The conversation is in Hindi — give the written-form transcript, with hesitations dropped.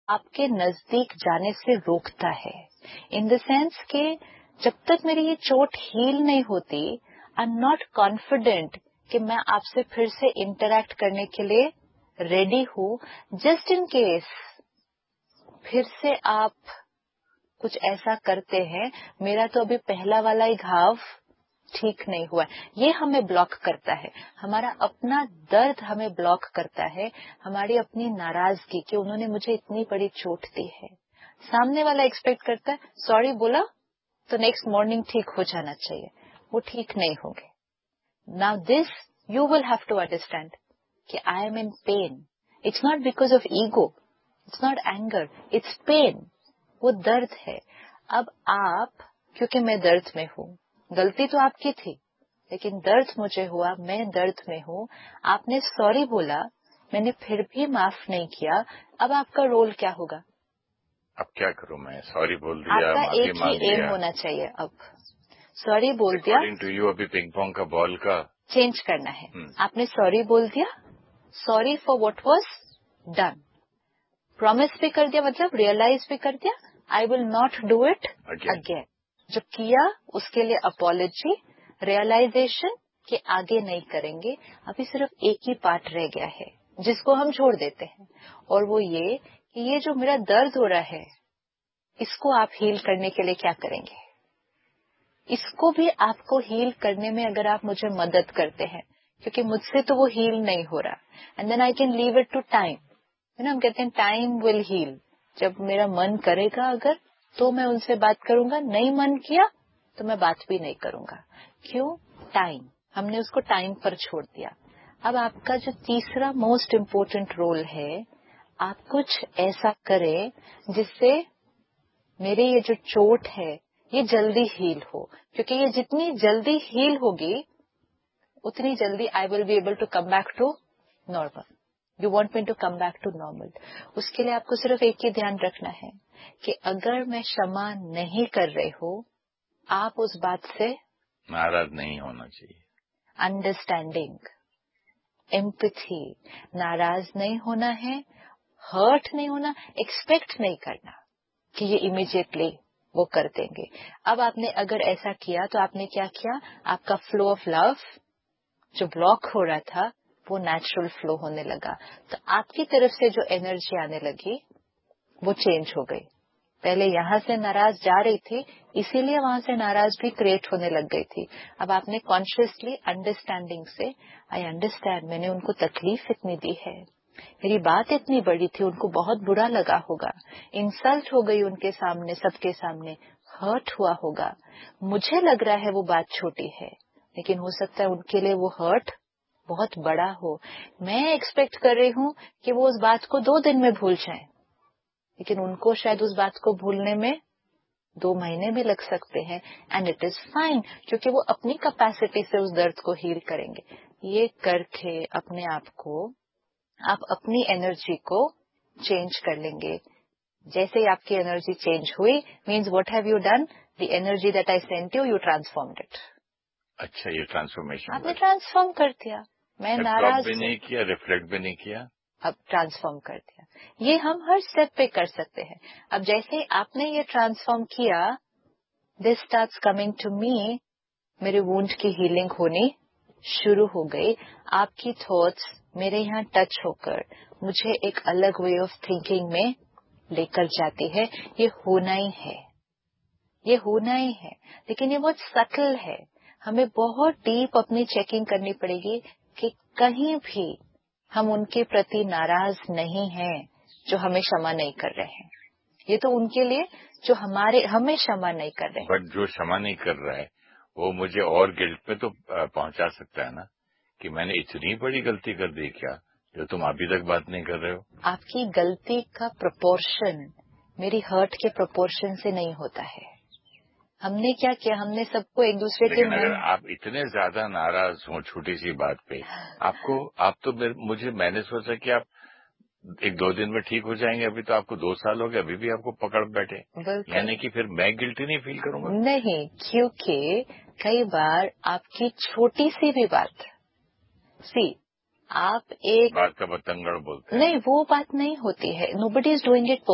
आपके नजदीक जाने से रोकता है, इन द सेंस कि जब तक मेरी ये चोट हील नहीं होती, आई एम नॉट कॉन्फिडेंट कि मैं आपसे फिर से इंटरैक्ट करने के लिए रेडी हूँ, जस्ट इन केस फिर से आप कुछ ऐसा करते हैं। मेरा तो अभी पहला वाला ही घाव ठीक नहीं हुआ है, ये हमें ब्लॉक करता है। हमारा अपना दर्द हमें ब्लॉक करता है, हमारी अपनी नाराजगी कि उन्होंने मुझे इतनी बड़ी चोट दी है। सामने वाला एक्सपेक्ट करता है सॉरी बोला तो नेक्स्ट मॉर्निंग ठीक हो जाना चाहिए, वो ठीक नहीं होंगे। Now this you will have to understand कि I am in pen. It's not because of ego, it's not anger, it's pen, वो दर्द है। अब आप, क्योंकि मैं दर्द में हूँ, गलती तो आपकी थी लेकिन दर्द मुझे हुआ, मैं दर्द में हूँ, आपने सॉरी बोला, मैंने फिर भी माफ नहीं किया, अब आपका रोल क्या होगा? अब क्या करूं मैं? सॉरी बोल दिया, आपका माफी एक मांग ही एम लिया। होना चाहिए। अब सॉरी बोल दिया, अकॉर्डिंग टू यू अभी पिंग पोंग का बॉल का चेंज करना है। आपने सॉरी बोल दिया, sorry for what was done, promise भी कर दिया, मतलब रियलाइज भी कर दिया, I will not do it again. जो किया उसके लिए अपॉलॉजी, रियलाइजेशन कि आगे नहीं करेंगे। अभी सिर्फ एक ही पार्ट रह गया है जिसको हम छोड़ देते हैं, और वो ये कि ये जो मेरा दर्द हो रहा है इसको आप हील करने के लिए क्या करेंगे? इसको भी आपको हील करने में अगर आप मुझे मदद करते हैं, क्योंकि मुझसे तो वो हील नहीं हो रहा, and then I can leave it to time. हम कहते हैं टाइम विल हील। जब मेरा मन करेगा अगर तो मैं उनसे बात करूंगा, नहीं मन किया तो मैं बात भी नहीं करूंगा। क्यों? टाइम, हमने उसको टाइम पर छोड़ दिया। अब आपका जो तीसरा मोस्ट इम्पोर्टेंट रोल है, आप कुछ ऐसा करें जिससे मेरी ये जो चोट है ये जल्दी हील हो, क्योंकि ये जितनी जल्दी हील होगी उतनी जल्दी I will be able to come back to normal. You want me to come back to normal. उसके लिए आपको सिर्फ एक ही ध्यान रखना है कि अगर मैं क्षमा नहीं कर रहे हो, आप उस बात से नाराज नहीं होना चाहिए। अंडरस्टैंडिंग, एम्पैथी, नाराज नहीं होना है, हर्ट नहीं होना, एक्सपेक्ट नहीं करना कि ये इमीडिएटली वो कर देंगे। अब आपने अगर ऐसा किया तो आपने क्या किया? आपका फ्लो ऑफ लव जो ब्लॉक हो रहा था वो नेचुरल फ्लो होने लगा, तो आपकी तरफ से जो एनर्जी आने लगी वो चेंज हो गई। पहले यहां से नाराज जा रही थी, इसीलिए वहां से नाराज भी क्रिएट होने लग गई थी। अब आपने कॉन्शियसली अंडरस्टैंडिंग से, आई अंडरस्टैंड, मैंने उनको तकलीफ इतनी दी है, मेरी बात इतनी बड़ी थी, उनको बहुत बुरा लगा होगा, इंसल्ट हो गई उनके सामने, सबके सामने हर्ट हुआ होगा, मुझे लग रहा है वो बात छोटी है लेकिन हो सकता है उनके लिए वो हर्ट बहुत बड़ा हो। मैं एक्सपेक्ट कर रही हूँ कि वो उस बात को 2 दिन में भूल जाएं, लेकिन उनको शायद उस बात को भूलने में 2 महीने भी लग सकते हैं, एंड इट इज फाइन, क्योंकि वो अपनी कैपेसिटी से उस दर्द को हील करेंगे। ये करके अपने आप को, आप अपनी एनर्जी को चेंज कर लेंगे। जैसे ही आपकी एनर्जी चेंज हुई, means what have you done? The energy that I sent you, you transformed it. अच्छा, ये ट्रांसफॉर्मेशन आपने ट्रांसफॉर्म कर दिया। मैं नाराज भी नहीं किया, रिफ्लेक्ट भी नहीं किया, अब ट्रांसफॉर्म कर दिया। ये हम हर स्टेप पे कर सकते हैं। अब जैसे आपने ये ट्रांसफॉर्म किया, this starts coming to me, मेरे वुंड की हीलिंग होनी शुरू हो गई। आपकी थॉट्स मेरे यहाँ टच होकर मुझे एक अलग वे ऑफ थिंकिंग में लेकर जाती है। ये होना ही है, ये होना ही है, लेकिन ये बहुत सटल है। हमें बहुत डीप अपनी चेकिंग करनी पड़ेगी कि कहीं भी हम उनके प्रति नाराज नहीं हैं जो हमें क्षमा नहीं कर रहे हैं। ये तो उनके लिए जो हमें क्षमा नहीं कर रहे हैं। बट जो क्षमा नहीं कर रहा है वो मुझे और गिल्ट पे तो पहुंचा सकता है ना, कि मैंने इतनी बड़ी गलती कर दी क्या जो तुम अभी तक बात नहीं कर रहे हो। आपकी गलती का प्रोपोर्शन मेरी हर्ट के प्रोपोर्शन से नहीं होता है। हमने क्या किया? हमने सबको एक दूसरे के लेकिन अगर आप इतने ज्यादा नाराज हो छोटी सी बात पे, आप तो मैंने सोचा कि आप 1-2 दिन में ठीक हो जाएंगे, अभी तो आपको 2 साल हो गए, अभी भी आपको पकड़ बैठे, यानी कि फिर मैं गिल्टी नहीं फील करूंगा? नहीं, क्योंकि कई बार आपकी छोटी सी भी बात, आप एक बात का बतंगड़ बोलते हैं, नहीं, वो बात नहीं होती है। Nobody is doing it